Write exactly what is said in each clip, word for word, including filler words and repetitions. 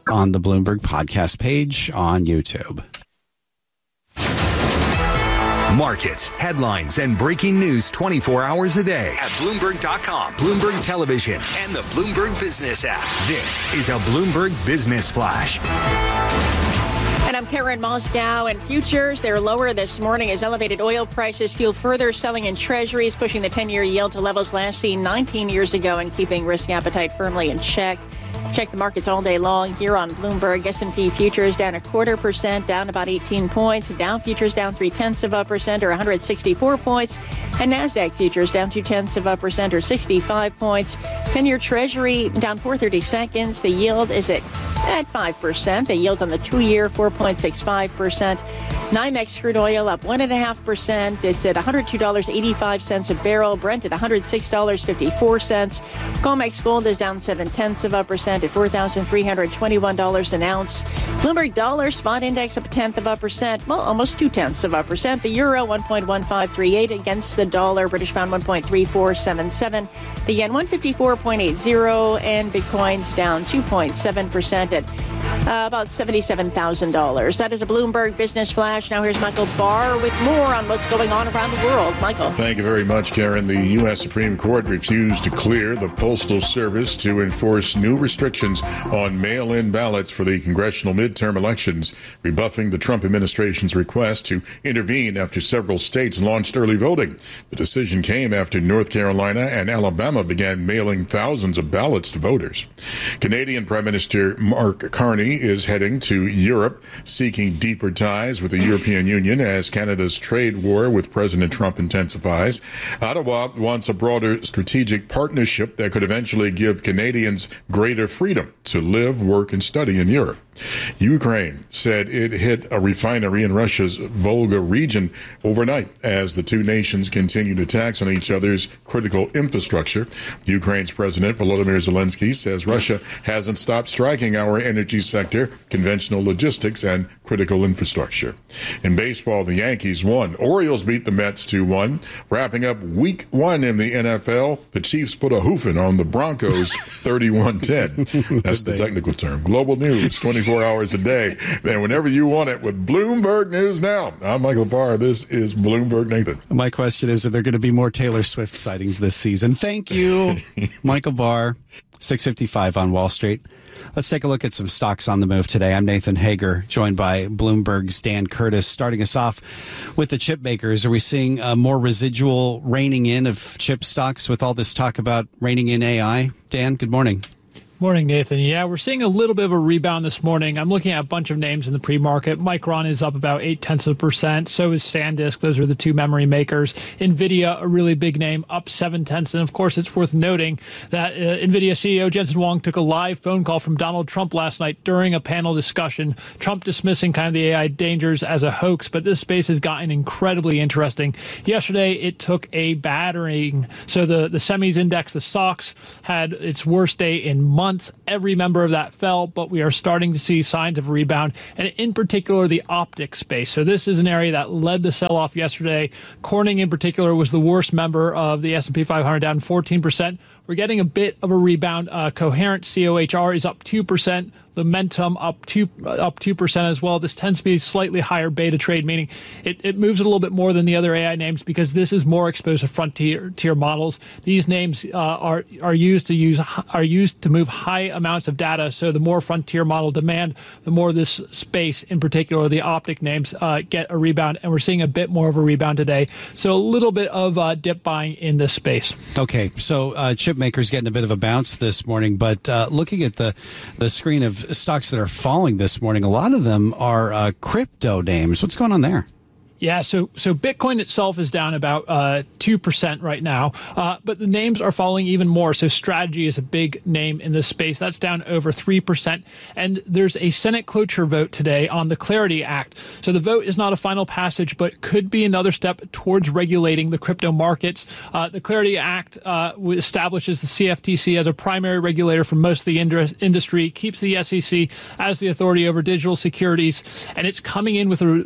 on the Bloomberg podcast page on YouTube. Markets, headlines, and breaking news twenty-four hours a day at Bloomberg dot com, Bloomberg Television, and the Bloomberg Business app. This is a Bloomberg Business Flash. And I'm Karen Moscow, and futures, they're lower this morning as elevated oil prices fuel further selling in treasuries, pushing the ten-year yield to levels last seen nineteen years ago and keeping risk appetite firmly in check. Check the markets all day long here on Bloomberg. S and P futures down a quarter percent, down about eighteen points. Dow futures down three-tenths of a percent, or one hundred sixty-four points. And NASDAQ futures down two-tenths of a percent, or sixty-five points. ten-year Treasury down four thirty-seconds. The yield is at, at five percent. The yield on the two-year, four point six five percent. NYMEX crude oil up one point five percent. It's at one hundred two dollars and eighty-five cents a barrel. Brent at one hundred six dollars and fifty-four cents. COMEX gold is down seven-tenths of a percent at four thousand three hundred twenty-one dollars an ounce. Bloomberg dollar spot index up a tenth of a percent, well, almost two-tenths of a percent. The euro one point one five three eight against the dollar. British pound one point three four seven seven. The yen one fifty-four point eight zero, and Bitcoin's down two point seven percent at uh, about seventy-seven thousand dollars. That is a Bloomberg Business Flash. Now here's Michael Barr with more on what's going on around the world. Michael. Thank you very much, Karen. The U S Supreme Court refused to clear the Postal Service to enforce new restrictions on mail-in ballots for the congressional midterm elections, rebuffing the Trump administration's request to intervene after several states launched early voting. The decision came after North Carolina and Alabama began mailing thousands of ballots to voters. Canadian Prime Minister Mark Carney is heading to Europe, seeking deeper ties with the European Union as Canada's trade war with President Trump intensifies. Ottawa wants a broader strategic partnership that could eventually give Canadians greater freedom to live, work, and study in Europe. Ukraine said it hit a refinery in Russia's Volga region overnight as the two nations continued attacks on each other's critical infrastructure. Ukraine's President Volodymyr Zelensky says Russia hasn't stopped striking our energy sector, conventional logistics, and critical infrastructure. In baseball, the Yankees won. Orioles beat the Mets two one. Wrapping up week one in the N F L, the Chiefs put a hoofing on the Broncos thirty-one ten. That's the technical term. Global news, twenty-four hours a day. And whenever you want it with Bloomberg News Now. I'm Michael Barr. This is Bloomberg Nathan. My question is, are there going to be more Taylor Swift sightings this season? Thank you, Michael Barr. six fifty-five on Wall Street. Let's take a look at some stocks on the move today. I'm Nathan Hager, joined by Bloomberg's Dan Curtis. Starting us off with the chip makers, are we seeing uh, more residual reining in of chip stocks with all this talk about reining in A I? Dan, good morning. Morning, Nathan. Yeah, we're seeing a little bit of a rebound this morning. I'm looking at a bunch of names in the pre-market. Micron is up about eight tenths of a percent. So is SanDisk. Those are the two memory makers. NVIDIA, a really big name, up seven tenths. And of course, it's worth noting that uh, NVIDIA C E O Jensen Huang took a live phone call from Donald Trump last night during a panel discussion. Trump dismissing kind of the A I dangers as a hoax, but this space has gotten incredibly interesting. Yesterday, it took a battering. So the, the semis index, the S O X, had its worst day in months. Every member of that fell, but we are starting to see signs of a rebound, and in particular, the optics space. So this is an area that led the sell-off yesterday. Corning, in particular, was the worst member of the S and P five hundred, down fourteen percent. We're getting a bit of a rebound. Uh, Coherent C O H R is up two percent. Momentum up two up two percent as well. This tends to be slightly higher beta trade, meaning it, it moves a little bit more than the other A I names because this is more exposed to frontier tier models. These names uh, are are used to use are used to move high amounts of data. So the more frontier model demand, the more this space, in particular the optic names, uh, get a rebound, and we're seeing a bit more of a rebound today. So a little bit of uh, dip buying in this space. Okay, so uh, chip makers getting a bit of a bounce this morning, but uh, looking at the the screen of stocks that are falling this morning, a lot of them are uh, crypto names. What's going on there? Yeah, so so Bitcoin itself is down about uh, two percent right now, uh, but the names are falling even more. So Strategy is a big name in this space. That's down over three percent. And there's a Senate cloture vote today on the Clarity Act. So the vote is not a final passage, but could be another step towards regulating the crypto markets. Uh, the Clarity Act uh, establishes the C F T C as a primary regulator for most of the ind- industry, keeps the S E C as the authority over digital securities, and it's coming in with a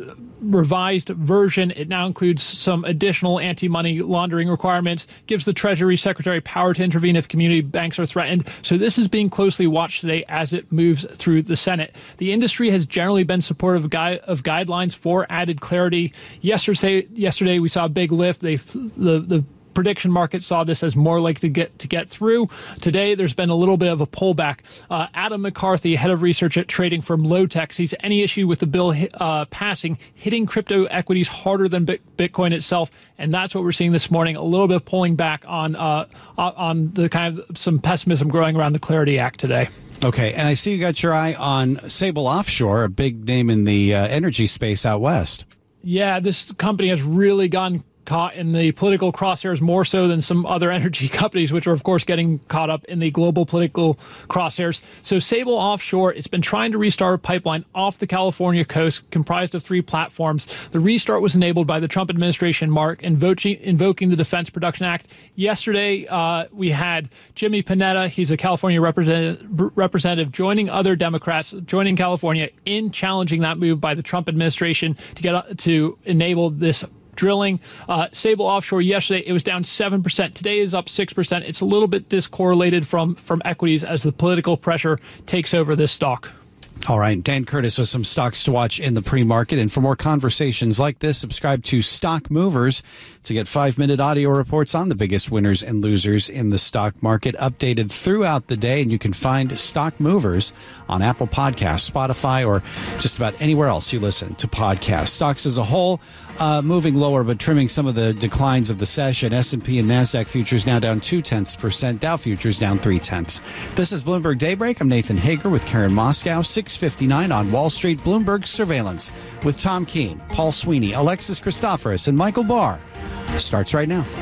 revised version. It now includes some additional anti-money laundering requirements, gives the Treasury Secretary power to intervene if community banks are threatened. So this is being closely watched today as it moves through the Senate. The industry has generally been supportive of, gui- of guidelines for added clarity. Yesterday, yesterday we saw a big lift. They, the, the prediction market saw this as more likely to get to get through. Today, there's been a little bit of a pullback. Uh, Adam McCarthy, head of research at trading firm Lotex, sees any issue with the bill uh, passing hitting crypto equities harder than Bitcoin itself, and that's what we're seeing this morning. A little bit of pulling back on uh, on the kind of some pessimism growing around the Clarity Act today. Okay, and I see you got your eye on Sable Offshore, a big name in the uh, energy space out west. Yeah, this company has really gone caught in the political crosshairs more so than some other energy companies, which are, of course, getting caught up in the global political crosshairs. So Sable Offshore, it's been trying to restart a pipeline off the California coast comprised of three platforms. The restart was enabled by the Trump administration, Mark, invoking, invoking the Defense Production Act. Yesterday, uh, we had Jimmy Panetta, he's a California representative, representative, joining other Democrats, joining California in challenging that move by the Trump administration to get to enable this drilling. Uh, Sable Offshore yesterday, it was down seven percent. Today is up six percent. It's a little bit discorrelated from, from equities as the political pressure takes over this stock. All right. Dan Curtis with some stocks to watch in the pre-market. And for more conversations like this, subscribe to Stock Movers to get five-minute audio reports on the biggest winners and losers in the stock market, updated throughout the day. And you can find Stock Movers on Apple Podcasts, Spotify, or just about anywhere else you listen to podcasts. Stocks as a whole uh, moving lower, but trimming some of the declines of the session. S and P and NASDAQ futures now down two-tenths percent. Dow futures down three-tenths. This is Bloomberg Daybreak. I'm Nathan Hager with Karen Moskow. six fifty-nine on Wall Street. Bloomberg Surveillance with Tom Keene, Paul Sweeney, Alexis Christoforous, and Michael Barr starts right now.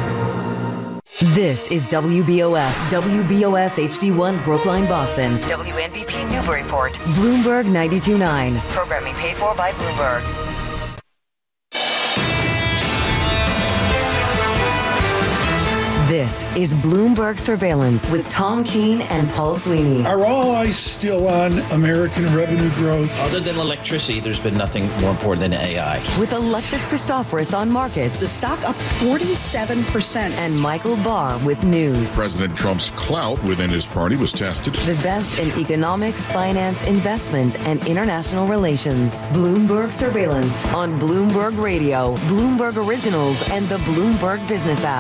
This is W B O S, W B O S H D one Brookline, Boston, W N B P Newburyport, Bloomberg ninety-two point nine. Programming paid for by Bloomberg. This is Bloomberg Surveillance with Tom Keene and Paul Sweeney. Are all eyes still on American revenue growth? Other than electricity, there's been nothing more important than A I. With Alexis Christoforous on markets. The stock up forty-seven percent. And Michael Barr with news. President Trump's clout within his party was tested. The best in economics, finance, investment, and international relations. Bloomberg Surveillance on Bloomberg Radio, Bloomberg Originals, and the Bloomberg Business app.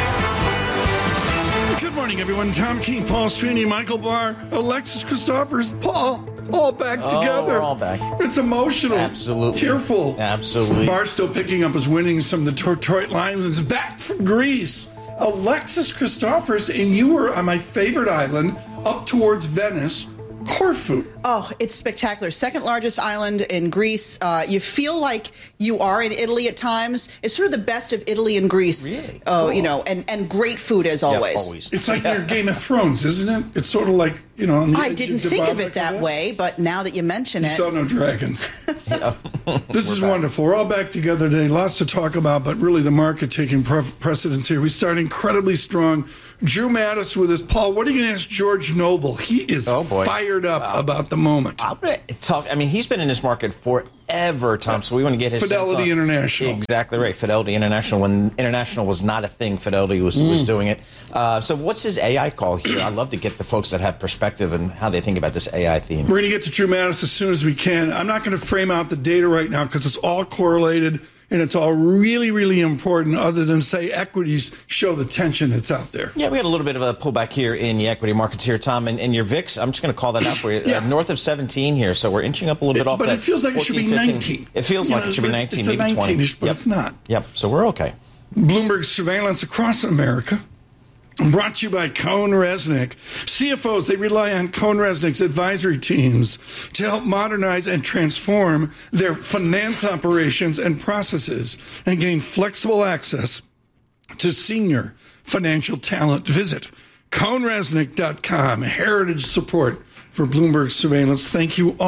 Good morning, everyone. Tom Keene, Paul Sweeney, Michael Barr, Alexis Christoforous, Paul, all back Oh, together. we're all back. It's emotional. Absolutely. Tearful. Absolutely. Barr's still picking up his winnings from the Detroit Lions, back from Greece. Alexis Christoforous, and you were on my favorite island, up towards Venice, Corfu. Oh, it's spectacular. Second largest island in Greece. Uh, you feel like you are in Italy at times. It's sort of the best of Italy and Greece. Really? Oh, Cool. you know, and, and great food as Yeah, always. always. It's like near Game of Thrones, isn't it? It's sort of like, you know... on the I edge didn't of think of Dubrovnik it that and way, but now that you mention You it, saw no dragons. This is back. wonderful. We're all back together today. Lots to talk about, but really the market taking pre- precedence here. We start incredibly strong. Drew Mattis with us. Paul, what are you going to ask George Noble? He is Oh, boy. fired up about the moment. I'm gonna talk. I mean, he's been in this market forever, Tom. So we want to get his Fidelity sense on- International. Exactly right. Fidelity International. When International was not a thing, Fidelity was Mm. was doing it. Uh, so what's his A I call here? I'd love to get the folks that have perspective and how they think about this A I theme. We're going to get to Drew Mattis as soon as we can. I'm not going to frame out the data right now because it's all correlated and it's all really, really important, other than, say, equities show the tension that's out there. Yeah, we had a little bit of a pullback here in the equity markets here, Tom, and, and your V I X. I'm just going to call that out for you. Yeah. Uh, north of seventeen here, so we're inching up a little bit It- off but that. it feels like it should be fourteen, fifteen. nineteen. It feels You like know, it should be it's- nineteen, it's a maybe twenty. nineteen-ish, but Yep. it's not. Yep. So we're okay. Bloomberg Surveillance across America. Brought to you by Cohn Resnick. C F Os, they rely on Cohn Resnick's advisory teams to help modernize and transform their finance operations and processes and gain flexible access to senior financial talent. Visit cohn resnick dot com. Heritage support for Bloomberg Surveillance. Thank you all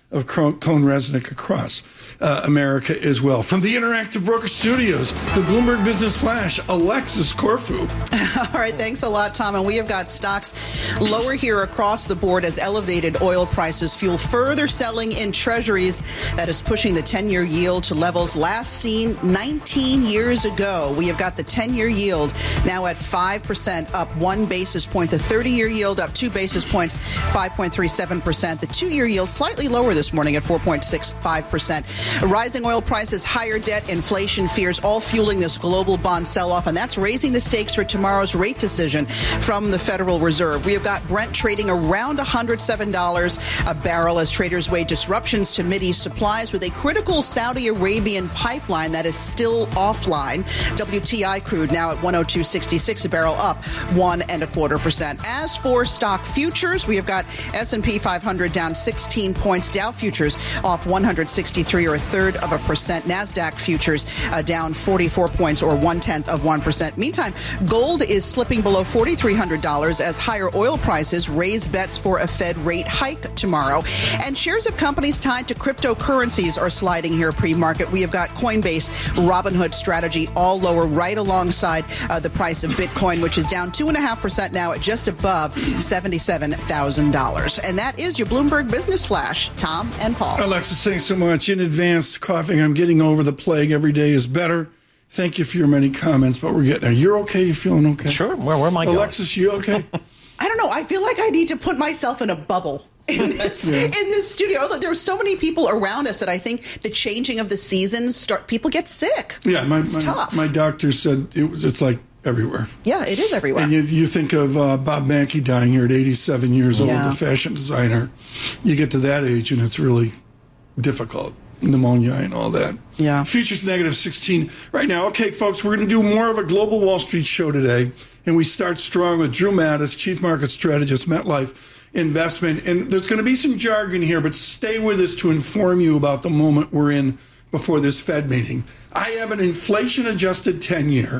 of CohnReznick across uh, America as well. From the Interactive Broker Studios, the Bloomberg Business Flash, Alexis Corfu. All right, thanks a lot, Tom. And we have got stocks lower here across the board as elevated oil prices fuel further selling in treasuries. That is pushing the ten-year yield to levels last seen nineteen years ago. We have got the ten-year yield now at five percent, up one basis point. The thirty-year yield up two basis points, five point three seven percent. The two-year yield slightly lower this morning at four point six five percent. Rising oil prices, higher debt, inflation fears, all fueling this global bond sell-off, and that's raising the stakes for tomorrow's rate decision from the Federal Reserve. We have got Brent trading around one hundred seven dollars a barrel as traders weigh disruptions to Mideast supplies with a critical Saudi Arabian pipeline that is still offline. W T I crude now at one oh two sixty-six a barrel, up one and a quarter percent. As for stock futures, we have got S and P five hundred down sixteen points, Dow futures off one hundred sixty-three or a third of a percent, NASDAQ futures uh, down forty-four points or one tenth of one percent. Meantime, gold is slipping below four thousand three hundred dollars as higher oil prices raise bets for a Fed rate hike tomorrow. And shares of companies tied to cryptocurrencies are sliding here pre-market. We have got Coinbase, Robinhood Strategy, all lower right alongside uh, the price of Bitcoin, which is down two point five percent now at just above seventy-seven thousand dollars. And that is your Bloomberg Business Flash. Tom and Paul. Alexis, thanks so much. In advance, coughing. I'm getting over the plague. Every day is better. Thank you for your many comments, but we're getting there. You're okay? You feeling okay? Sure. Where, where am I going? Alexis, you okay? I don't know. I feel like I need to put myself in a bubble in this yeah. in this studio. Although there are so many people around us that I think the changing of the seasons start people get sick. Yeah, my it's my, tough. my doctor said it was. It's like everywhere. Yeah, it is everywhere. And you, you think of uh, Bob Mackey dying here at eighty-seven years old, yeah. the fashion designer. You get to that age and it's really difficult. Pneumonia and all that. Yeah. Futures negative sixteen right now. Okay, folks, we're going to do more of a Global Wall Street show today. And we start strong with Drew Mattis, Chief Market Strategist, MetLife Investment. And there's going to be some jargon here, but stay with us to inform you about the moment we're in before this Fed meeting. I have an inflation-adjusted ten-year,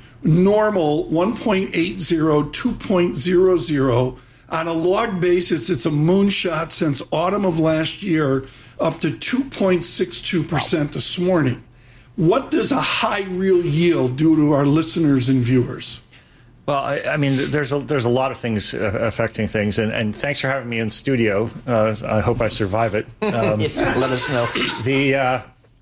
normal one point eight zero, two point zero zero. On a log basis, it's a moonshot since autumn of last year, up to two point six two percent this morning. What does a high real yield do to our listeners and viewers? Well, I, I mean, there's a, there's a lot of things uh, affecting things, and, and thanks for having me in studio. Uh, I hope I survive it. Um, yeah, let us know. The uh,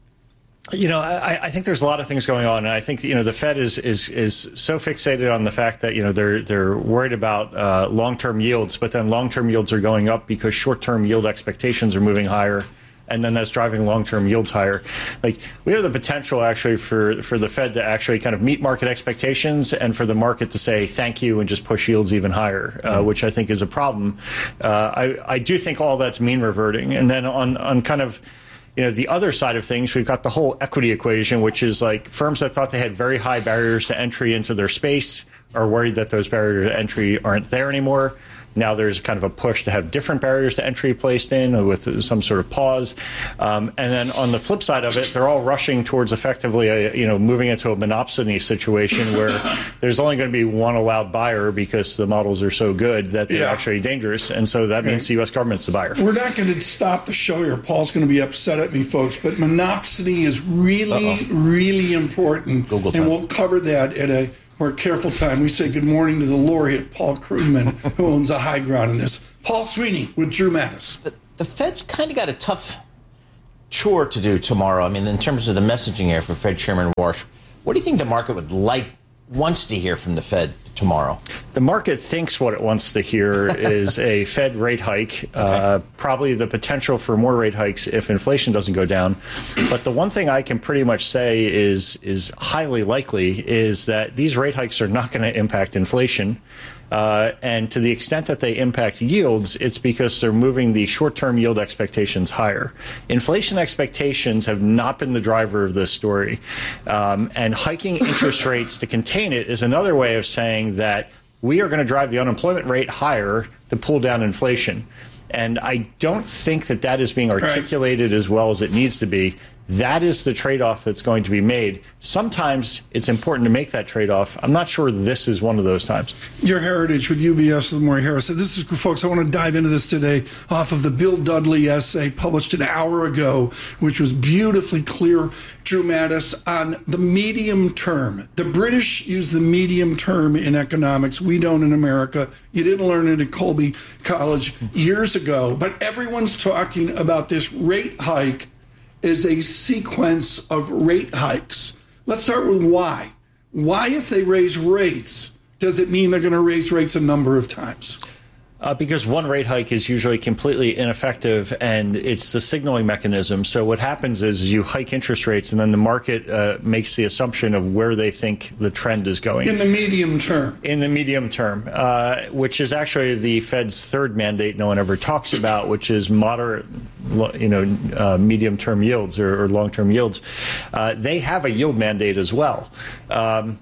you know, I, I think there's a lot of things going on, and I think you know the Fed is is is so fixated on the fact that you know they're they're worried about uh, long-term yields, but then long-term yields are going up because short-term yield expectations are moving higher. And then that's driving long-term yields higher. Like we have the potential actually for, for the Fed to actually kind of meet market expectations and for the market to say thank you and just push yields even higher, uh, mm-hmm. which I think is a problem. Uh, I, I do think all that's mean reverting. And then on, on kind of, you know, the other side of things, we've got the whole equity equation, which is like firms that thought they had very high barriers to entry into their space are worried that those barriers to entry aren't there anymore. Now there's kind of a push to have different barriers to entry placed in with some sort of pause. Um, and then on the flip side of it, they're all rushing towards effectively, a, you know, moving into a monopsony situation where there's only going to be one allowed buyer because the models are so good that they're yeah. actually dangerous. And so that okay. means the U S government's the buyer. We're not going to stop the show here. Paul's going to be upset at me, folks, but monopsony is really, Uh-oh. really important. Google time. And we'll cover that at a more careful time. We say good morning to the laureate, Paul Krugman, who owns a high ground in this. Paul Sweeney with Drew Mattis. The, the Fed's kind of got a tough chore to do tomorrow. I mean, in terms of the messaging here for Fed Chairman Warsh, what do you think the market would like, wants to hear from the Fed tomorrow? The market thinks what it wants to hear is a Fed rate hike, okay. uh, probably the potential for more rate hikes if inflation doesn't go down. But the one thing I can pretty much say is is highly likely is that these rate hikes are not going to impact inflation. Uh, and to the extent that they impact yields, it's because they're moving the short-term yield expectations higher. Inflation expectations have not been the driver of this story. Um, and hiking interest rates to contain it is another way of saying that we are going to drive the unemployment rate higher to pull down inflation. And I don't think that that is being articulated right. as well as it needs to be. That is the trade-off that's going to be made. Sometimes it's important to make that trade-off. I'm not sure this is one of those times. Your Heritage with U B S with Maury Harris. This is, folks, I want to dive into this today off of the Bill Dudley essay published an hour ago, which was beautifully clear, Drew Mattis, on the medium term. The British use the medium term in economics. We don't in America. You didn't learn it at Colby College years ago, but everyone's talking about this rate hike is a sequence of rate hikes. Let's start with why. Why, if they raise rates, does it mean they're going to raise rates a number of times? Uh, because one rate hike is usually completely ineffective, and it's the signaling mechanism. So what happens is you hike interest rates, and then the market uh, makes the assumption of where they think the trend is going. In the medium term. In the medium term, uh, which is actually the Fed's third mandate no one ever talks about, which is moderate, you know, uh, medium-term yields or, or long-term yields. Uh, they have a yield mandate as well. Um,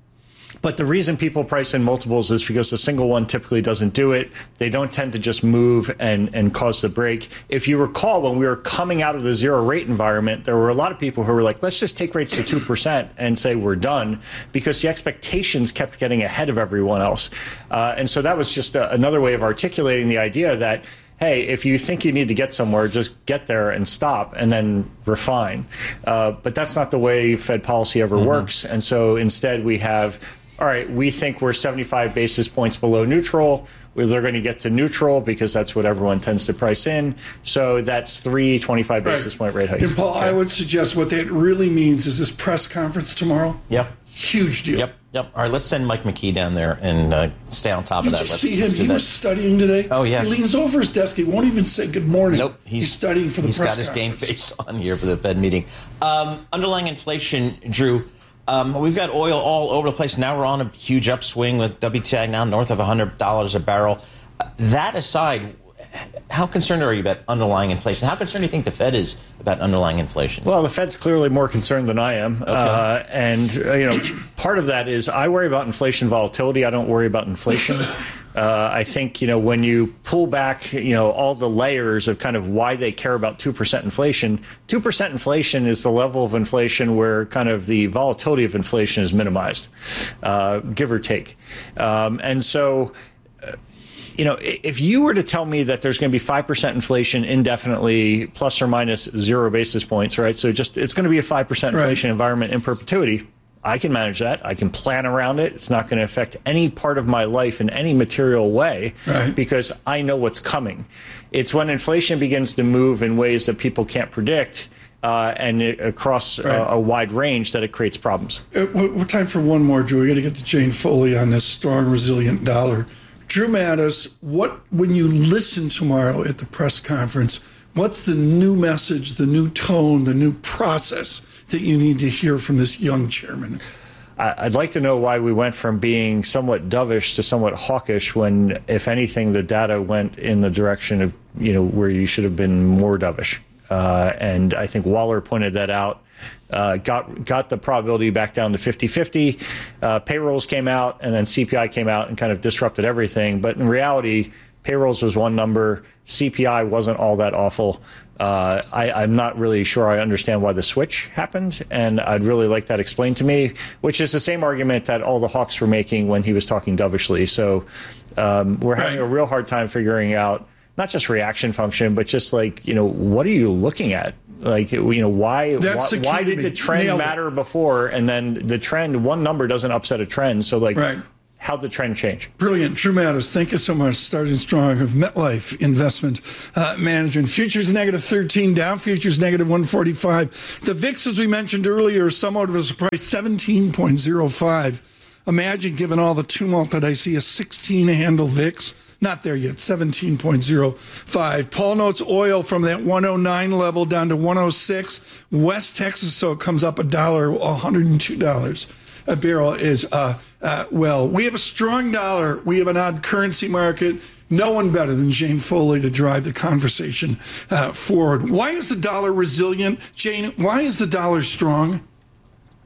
But the reason people price in multiples is because a single one typically doesn't do it. They don't tend to just move and, and cause the break. If you recall, when we were coming out of the zero rate environment, there were a lot of people who were like, let's just take rates to two percent and say we're done, because the expectations kept getting ahead of everyone else. Uh, and so that was just a, another way of articulating the idea that, hey, if you think you need to get somewhere, just get there and stop and then refine. Uh, but that's not the way Fed policy ever mm-hmm. works. And so instead we have, all right, we think we're seventy-five basis points below neutral. They're going to get to neutral because that's what everyone tends to price in. So that's three twenty-five basis right. point rate hikes. And Paul, okay. I would suggest what that really means is this press conference tomorrow. Yep. Huge deal. Yep. Yep. All right, let's send Mike McKee down there and uh, stay on top Did of that. You let's, see him? let's do he that. was studying today. Oh, yeah. He leans over his desk. He won't even say good morning. Nope. He's, he's studying for the he's press conference. He's got his conference. game face on here for the Fed meeting. Um, underlying inflation, Drew. Um, we've got oil all over the place. Now we're on a huge upswing with W T I now north of one hundred dollars a barrel. Uh, that aside, how concerned are you about underlying inflation? How concerned do you think the Fed is about underlying inflation? Well, the Fed's clearly more concerned than I am. Okay. Uh, and, uh, you know, part of that is I worry about inflation volatility. I don't worry about inflation. Uh, I think, you know, when you pull back, you know, all the layers of kind of why they care about two percent inflation, two percent inflation is the level of inflation where kind of the volatility of inflation is minimized, uh, give or take. Um, and so, uh, you know, if you were to tell me that there's going to be five percent inflation indefinitely, plus or minus zero basis points, right? So just it's going to be a five percent inflation right. environment in perpetuity. I can manage that. I can plan around it. It's not going to affect any part of my life in any material way right. because I know what's coming. It's when inflation begins to move in ways that people can't predict uh, and it, across right. a, a wide range that it creates problems. Uh, we're time for one more, Drew. We got to get to Jane Foley on this strong, resilient dollar. Drew Mattis, what when you listen tomorrow at the press conference, what's the new message, the new tone, the new process that you need to hear from this young chairman? I'd like to know why we went from being somewhat dovish to somewhat hawkish when, if anything, the data went in the direction of, you know, where you should have been more dovish. Uh, and I think Waller pointed that out, uh, got got the probability back down to fifty-fifty. Uh, payrolls came out, and then C P I came out and kind of disrupted everything. But in reality, payrolls was one number. C P I wasn't all that awful. Uh, I, I'm not really sure I understand why the switch happened, and I'd really like that explained to me, which is the same argument that all the hawks were making when he was talking dovishly. So um, we're having a real hard time figuring out not just reaction function, but just like, you know, what are you looking at? Like, you know, why why, why did the trend Nailed matter it. before, and then the trend, one number doesn't upset a trend. So, like, right. how'd the trend change? Brilliant. Drew Mattis, thank you so much. Starting strong of MetLife Investment uh, Management. Futures negative thirteen, Dow futures negative one forty-five. The V I X, as we mentioned earlier, is somewhat of a surprise, seventeen point oh five. Imagine, given all the tumult that I see, a sixteen handle V I X. Not there yet, seventeen point oh five. Paul notes oil from that one oh nine level down to one oh six. West Texas, so it comes up a dollar, one hundred two dollars a barrel is, uh, uh, well, we have a strong dollar. We have an odd currency market. No one better than Jane Foley to drive the conversation uh, forward. Why is the dollar resilient? Jane, why is the dollar strong?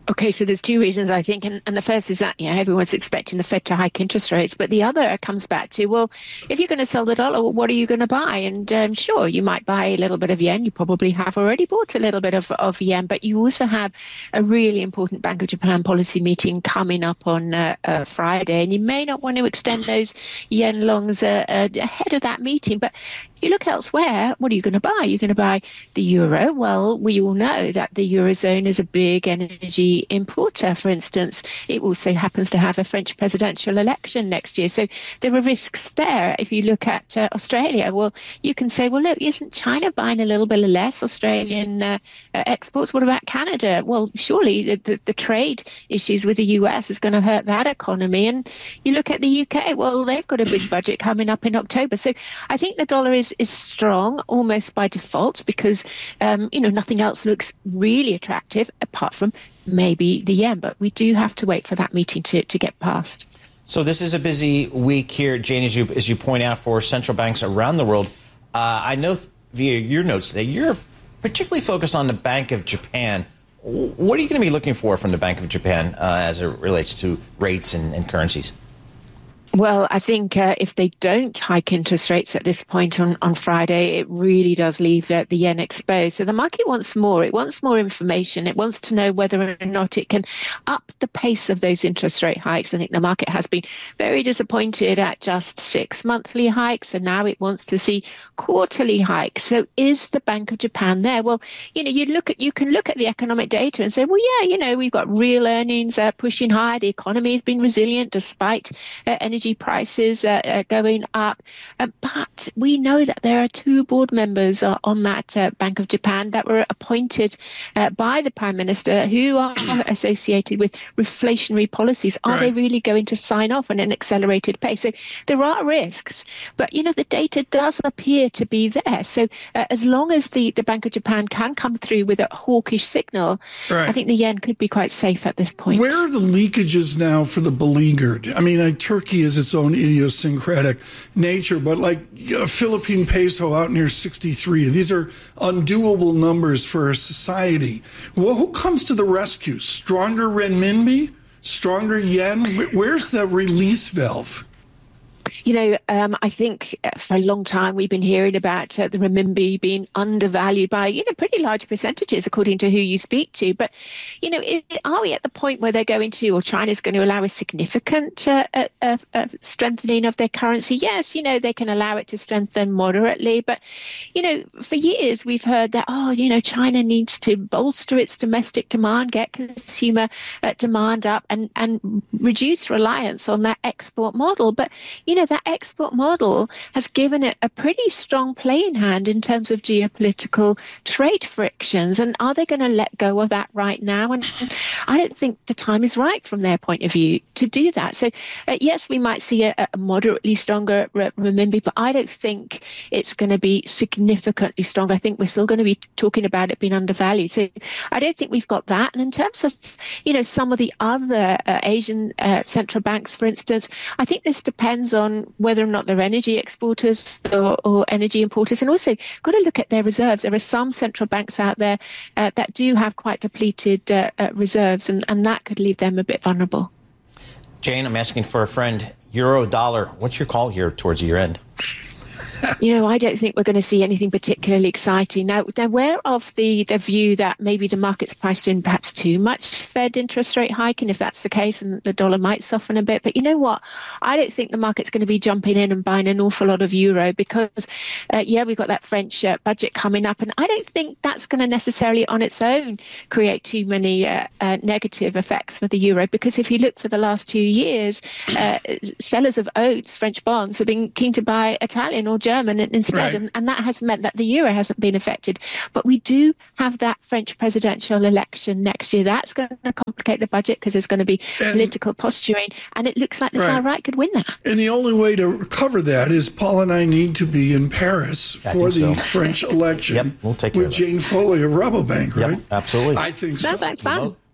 Okay, so there's two reasons, I think. And, and the first is that, yeah, everyone's expecting the Fed to hike interest rates. But the other comes back to, well, if you're going to sell the dollar, well, what are you going to buy? And um, sure, you might buy a little bit of yen. You probably have already bought a little bit of, of yen. But you also have a really important Bank of Japan policy meeting coming up on uh, uh, Friday. And you may not want to extend those yen longs uh, uh, ahead of that meeting. But if you look elsewhere, what are you going to buy? You're going to buy the euro. Well, we all know that the Eurozone is a big energy importer, for instance. It also happens to have a French presidential election next year. So there are risks there. If you look at uh, Australia, well, you can say, well, look, isn't China buying a little bit less Australian uh, uh, exports? What about Canada? Well, surely the, the, the trade issues with the U S is going to hurt that economy. And you look at the U K, well, they've got a big budget coming up in October. So I think the dollar is, is strong almost by default because, um, you know, nothing else looks really attractive apart from maybe the yen, but we do have to wait for that meeting to, to get passed. So this is a busy week here, Jane, as you, as you point out, for central banks around the world. Uh, I know via your notes that you're particularly focused on the Bank of Japan. What are you going to be looking for from the Bank of Japan uh, as it relates to rates and, and currencies? Well, I think uh, if they don't hike interest rates at this point on, on Friday, it really does leave uh, the yen exposed. So the market wants more. It wants more information. It wants to know whether or not it can up the pace of those interest rate hikes. I think the market has been very disappointed at just six monthly hikes, and now it wants to see quarterly hikes. So is the Bank of Japan there? Well, you know, you look at you can look at the economic data and say, well, yeah, you know, we've got real earnings uh, pushing high. The economy has been resilient despite uh, energy prices uh, uh, going up. Uh, but we know that there are two board members uh, on that uh, Bank of Japan that were appointed uh, by the Prime Minister who are associated with reflationary policies. Are right. they really going to sign off on an accelerated pace? So there are risks, but, you know, the data does appear to be there. So uh, as long as the, the Bank of Japan can come through with a hawkish signal, right. I think the yen could be quite safe at this point. Where are the leakages now for the beleaguered? I mean, uh, Turkey is its own idiosyncratic nature, but like a Philippine peso out near sixty-three, these are undoable numbers for a society. Well, who comes to the rescue? Stronger renminbi? Stronger yen? Where's the release valve? You know, um, I think for a long time we've been hearing about uh, the renminbi being undervalued by, you know, pretty large percentages according to who you speak to. But, you know, is, are we at the point where they're going to, or China's going to allow a significant uh, uh, uh, uh, strengthening of their currency? Yes, you know, they can allow it to strengthen moderately. But, you know, for years we've heard that, oh, you know, China needs to bolster its domestic demand, get consumer uh, demand up and, and reduce reliance on that export model. But, you know, that export model has given it a pretty strong playing hand in terms of geopolitical trade frictions. And are they going to let go of that right now? And I don't think the time is right from their point of view to do that. So, uh, yes, we might see a, a moderately stronger renminbi, but I don't think it's going to be significantly strong. I think we're still going to be talking about it being undervalued. So I don't think we've got that. And in terms of, you know, some of the other uh, Asian uh, central banks, for instance, I think this depends on whether or not they're energy exporters or, or energy importers, and also got to look at their reserves. There are some central banks out there uh, that do have quite depleted uh, uh, reserves, and, and that could leave them a bit vulnerable. Jane, I'm asking for a friend. Euro dollar, what's your call here towards year end? You know, I don't think we're going to see anything particularly exciting. Now, they're aware of the, the view that maybe the market's priced in perhaps too much Fed interest rate hike, and if that's the case, and the dollar might soften a bit. But you know what? I don't think the market's going to be jumping in and buying an awful lot of euro because, uh, yeah, we've got that French uh, budget coming up, and I don't think that's going to necessarily on its own create too many uh, uh, negative effects for the euro, because if you look for the last two years, uh, sellers of oats, French bonds, have been keen to buy Italian or German instead, right. and, and that has meant that the euro hasn't been affected. But we do have that French presidential election next year. That's going to complicate the budget because there's going to be and, political posturing, and it looks like the right. far right could win that. And the only way to recover that is Paul and I need to be in Paris I for the so. French election yep, we'll take with Jane Foley of Rabobank, right? Yep, absolutely. I think Sounds so. like fun. Remote,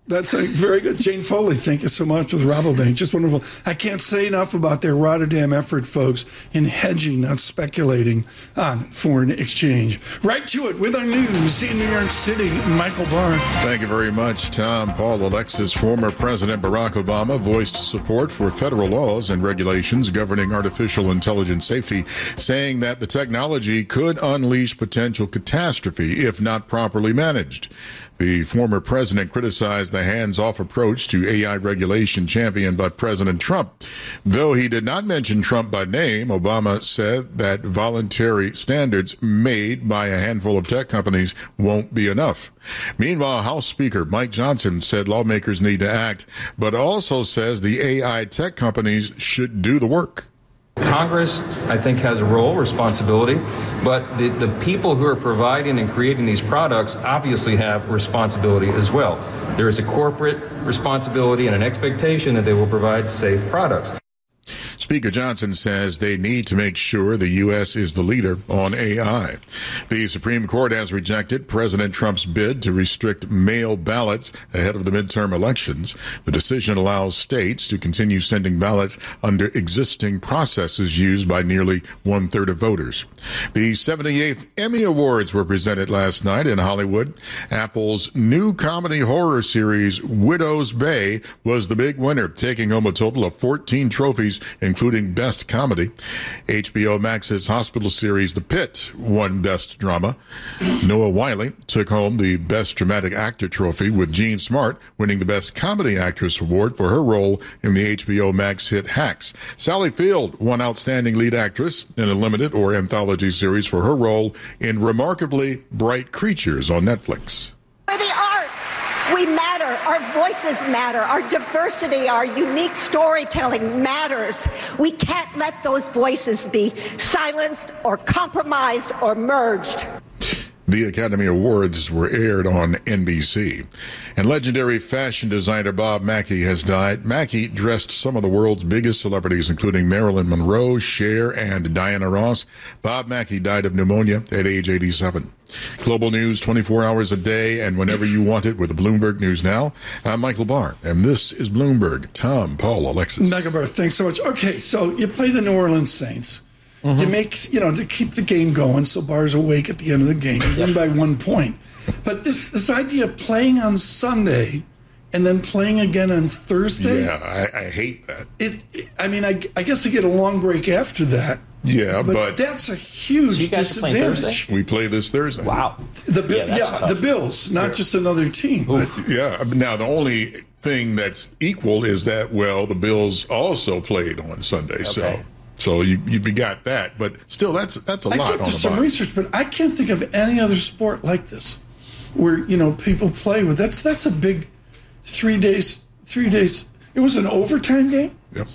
That's a very good. Jane Foley, thank you so much with Rabobank. Just wonderful. I can't say enough about their Rotterdam effort, folks, in hedging, not speculating on foreign exchange. Right to it with our news in New York City, Michael Barr. Thank you very much, Tom. Paul Alexis. Former President Barack Obama voiced support for federal laws and regulations governing artificial intelligence safety, saying that the technology could unleash potential catastrophe if not properly managed. The former president criticized the hands-off approach to A I regulation championed by President Trump. Though he did not mention Trump by name, Obama said that voluntary standards made by a handful of tech companies won't be enough. Meanwhile, House Speaker Mike Johnson said lawmakers need to act, but also says the A I tech companies should do the work. Congress, I think, has a role, responsibility, but the, the people who are providing and creating these products obviously have responsibility as well. There is a corporate responsibility and an expectation that they will provide safe products. Speaker Johnson says they need to make sure the U S is the leader on A I. The Supreme Court has rejected President Trump's bid to restrict mail ballots ahead of the midterm elections. The decision allows states to continue sending ballots under existing processes used by nearly one-third of voters. The seventy-eighth Emmy Awards were presented last night in Hollywood. Apple's new comedy horror series, Widow's Bay, was the big winner, taking home a total of fourteen trophies, including Best Comedy. H B O Max's hospital series The Pit won Best Drama. Noah Wyle took home the Best Dramatic Actor trophy, with Jean Smart winning the Best Comedy Actress award for her role in the H B O Max hit Hacks. Sally Field won Outstanding Lead Actress in a limited or anthology series for her role in Remarkably Bright Creatures on Netflix. For the arts, we matter. Our voices matter. Our diversity, our unique storytelling matters. We can't let those voices be silenced or compromised or merged. The Academy Awards were aired on N B C. And legendary fashion designer Bob Mackie has died. Mackie dressed some of the world's biggest celebrities, including Marilyn Monroe, Cher, and Diana Ross. Bob Mackie died of pneumonia at age eighty-seven. Global news twenty-four hours a day and whenever you want it with Bloomberg News Now. I'm Michael Barr, and this is Bloomberg. Tom, Paul, Alexis. Michael Barr, thanks so much. Okay, so you play the New Orleans Saints. Mm-hmm. You make, you know, to keep the game going, so Barr's awake at the end of the game. You win by one point. But this this idea of playing on Sunday and then playing again on Thursday. Yeah, I, I hate that. It, it. I mean, I, I guess they get a long break after that. Yeah, but, but that's a huge so you guys disadvantage. We play this Thursday. Wow. The Bill, yeah, yeah the Bills, not yeah. just another team. But. Yeah. Now the only thing that's equal is that, well, the Bills also played on Sunday, okay. so. So you you got that, but still, that's that's a I lot. I did on some the research, but I can't think of any other sport like this, where you know people play with. That's that's a big three days. Three days. It was an overtime game. Yes.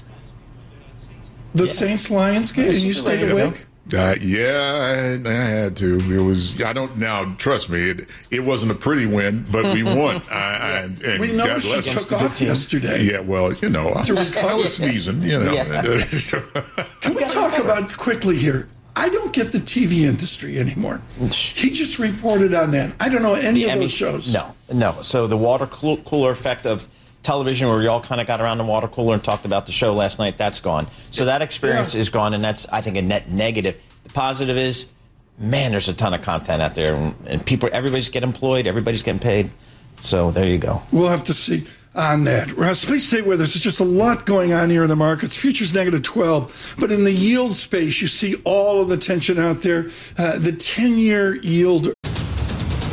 The yeah. Saints Lions game, and you stayed awake. Uh, yeah, I, I had to. It was. I don't now. Trust me, it it wasn't a pretty win, but we won. I, I, and we noticed you took off yesterday. Yeah, well, you know, I, I was sneezing. You know. Yeah. Can we talk about quickly here? I don't get the T V industry anymore. He just reported on that. I don't know any the of Emmy, those shows. No, no. So the water cooler effect of television, where we all kind of got around the water cooler and talked about the show last night, that's gone. So that experience yeah. is gone, and that's, I think, a net negative. The positive is, man, there's a ton of content out there, and, and people, everybody's getting employed, everybody's getting paid. So there you go. We'll have to see on that. Russ, please stay with us. There's just a lot going on here in the markets. Futures negative twelve, but in the yield space, you see all of the tension out there. Uh, the ten-year yield.